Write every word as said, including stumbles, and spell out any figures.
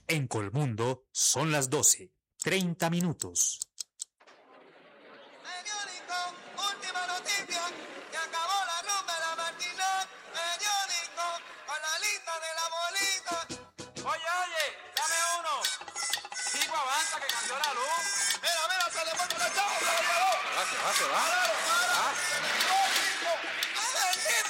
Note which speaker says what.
Speaker 1: En Colmundo son las doce, treinta minutos.
Speaker 2: Periódico, última noticia, que acabó la rumba de la matinal. Periódico, con la lista de la bolita.
Speaker 3: Oye, oye, dame uno. Tipo avanza que cambió la luz.
Speaker 2: Mira, mira, se le pone una chava, se lo llevó.
Speaker 3: Se va, se va, se va.
Speaker 2: Claro, claro.
Speaker 3: Ah.